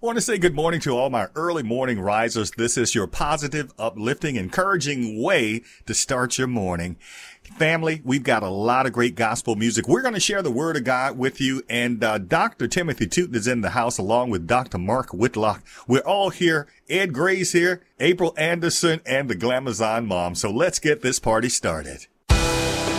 Want to say good morning to all my early morning risers. This is your positive, uplifting, encouraging way to start your morning. Family, we've got a lot of great gospel music. We're going to share the word of God with you. And Dr. Timothy Tootin is in the house along with Dr. Mark Whitlock. We're all here. Ed Gray's here, April Anderson, and the Glamazon Mom. So let's get this party started.